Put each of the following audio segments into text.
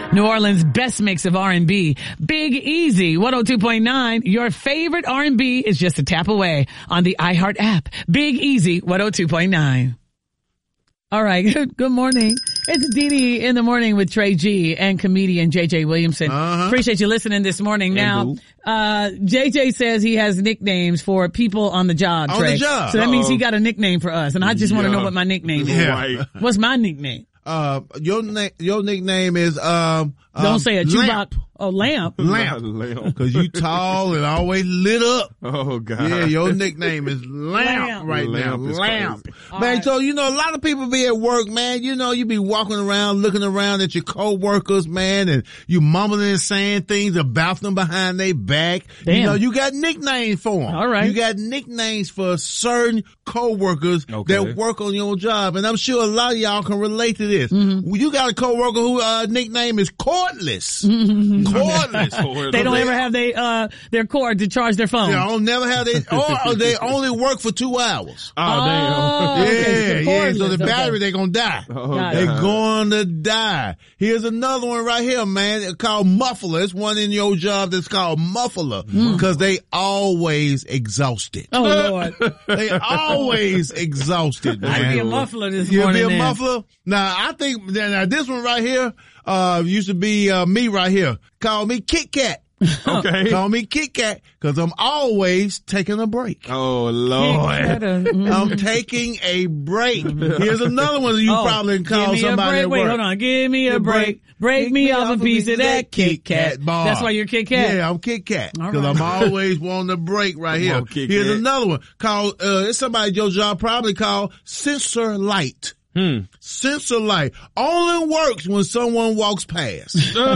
New Orleans' best mix of R&B. Big Easy, 102.9. Your favorite R&B is just a tap away on the iHeart app. Big Easy, 102.9. All right. Good morning. It's Dee in the morning with Trey G and comedian JJ Williamson. Appreciate you listening this morning. Now, JJ says he has nicknames for people on the job, Trey. On the job. So that means he got a nickname for us. And I just want to know what my nickname is. Right. What's my nickname? Your nickname is, don't say a Chewbacca. Oh, Lamp. Lamp. Cause you tall and always lit up. Oh, God. Yeah, your nickname is Lamp right now. Lamp. Man, right. so, a lot of people be at work, man. You be walking around, looking around at your coworkers, man, and you mumbling and saying things about them behind their back. Damn. You got nicknames for them. All right. You got nicknames for certain coworkers that work on your job. And I'm sure a lot of y'all can relate to this. Mm-hmm. You got a coworker who, nickname is Cordless. Cordless. They don't ever have their cord to charge their phone. They don't never have or they only work for 2 hours. Oh, damn. Yeah, so the battery, they're gonna die. They're gonna die. Here's another one right here, man, called Muffler. It's one in your job that's called Muffler, because they always exhausted. Oh, Lord. They always exhausted, man. I'd be a muffler this You'll morning. be a muffler? Now, I think, this one right here, used to be, me right here. Call me Kit Kat. Okay. Call me Kit Kat, cause I'm always taking a break. Oh, Lord. I'm taking a break. Here's another one you probably can call somebody at work. Wait, hold on. Give me a break. Break me off a piece of that Kit Kat bar. That's why you're Kit Kat? Yeah, I'm Kit Kat. All Cause right. I'm always wanting a break right here. Here's another one called, it's somebody at your job probably called Sensor Light. Sensor light only works when someone walks past.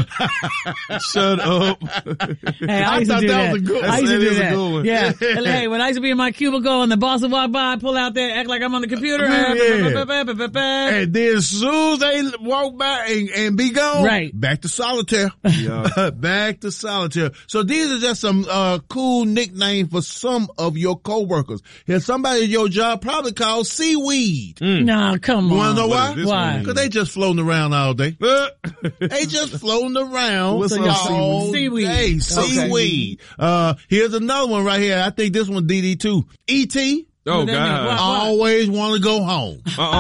Shut up. Hey, I used to do that. Was a good one. I used to do That is a that. good one. Yeah. Hey, when I used to be in my cubicle and the boss would walk by, pull out there, act like I'm on the computer. And then as soon as they walk by and be gone, Right. back to solitaire. Yeah. Back to solitaire. So these are just some cool nicknames for some of your coworkers. Here's somebody at your job probably called Seaweed. Nah, come on. You wanna know why? What does this Why? mean? Cause they just floating around all day. They just floating around What's up, all seaweed? day. Seaweed. Here's another one right here. I think this one DD too. E.T. Oh, What that mean? God. What? Always want to go home.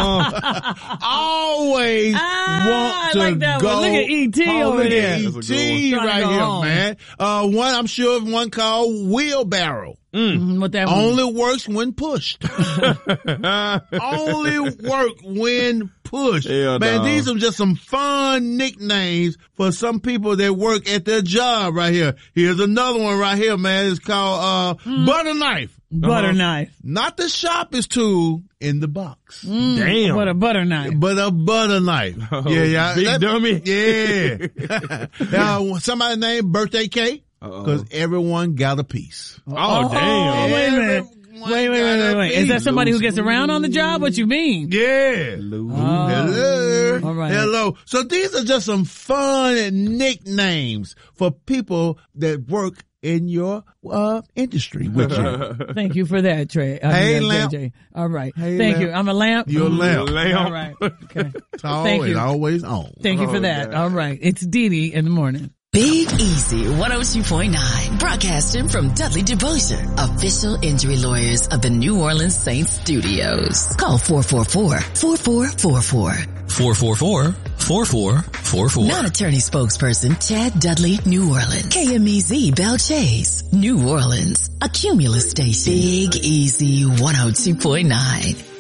Always I want to like that go one. Look at E.T. home. over Look there. at That's a good E.T. one. right Trying to here, go home. man. One, I'm sure of one called Wheelbarrow. What that mean? Only works when pushed. Only work when pushed. Hell Man, no. these are just some fun nicknames for some people that work at their job right here. Here's another one right here, man. It's called Butter Knife. Butter knife. Not the sharpest tool in the box. Damn. What a butter knife. But a butter knife. Yeah. Big dummy. Yeah. Now, somebody named Birthday Cake. Cause everyone got a piece. Oh, damn. Wait a minute. Wait. Is that somebody who gets around on the job? What you mean? Yeah. Hello. All right. Hello. So these are just some fun nicknames for people that work in your industry with you. Thank you for that, Trey. Hey, Lamp. JJ. All right. Hey, Thank Lamp. you. I'm a lamp. You're a lamp. All right. Okay. Tall Thank and you. always on. Thank you for that. God. All right. It's Dee in the morning. Big Easy 102.9, broadcasting from Dudley Devotion, official injury lawyers of the New Orleans Saints Studios. Call 444-4444. 444-4444. Non-attorney spokesperson Chad Dudley, New Orleans. KMEZ Bell Chase, New Orleans. A Cumulus station. Big Easy 102.9.